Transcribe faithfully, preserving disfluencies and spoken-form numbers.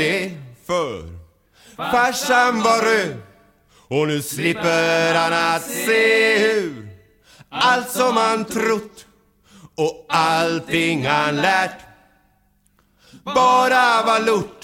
det för farsan var röd och nu slipper han att se hur allt som han trott och allting han lärt bara var lort.